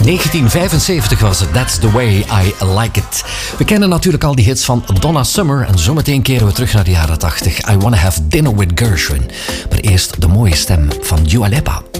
1975 was het That's the Way I Like It. We kennen natuurlijk al die hits van Donna Summer en zometeen keren we terug naar de jaren 80. I Wanna Have Dinner with Gershwin. Maar eerst de mooie stem van Dua Lipa.